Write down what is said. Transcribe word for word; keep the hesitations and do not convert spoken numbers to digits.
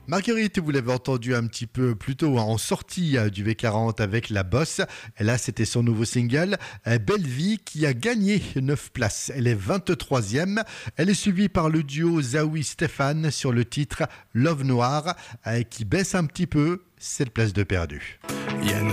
Marguerite, vous l'avez entendu un petit peu plus tôt en sortie euh, du V quarante avec La Bosse. Et là, c'était son nouveau single, euh, Belle Vie, qui a gagné neuf places. Elle est vingt-troisième. Elle est suivie par le duo Zawi Stéphane sur le titre Love Noir, euh, qui baisse un petit peu, sept places de perdu.